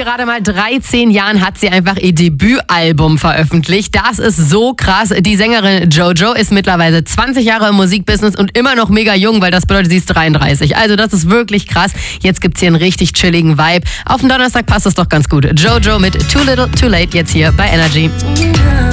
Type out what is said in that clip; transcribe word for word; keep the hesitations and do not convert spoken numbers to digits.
gerade mal dreizehn Jahren hat sie einfach ihr Debütalbum veröffentlicht. Das ist so krass. Die Sängerin JoJo ist mittlerweile zwanzig Jahre im Musikbusiness und immer noch mega jung, weil das bedeutet, sie ist dreiunddreißig. Also das ist wirklich krass. Jetzt gibt's hier einen richtig chilligen Vibe. Auf den Donnerstag passt das doch ganz gut. JoJo mit Too Little Too Late jetzt hier bei Energy.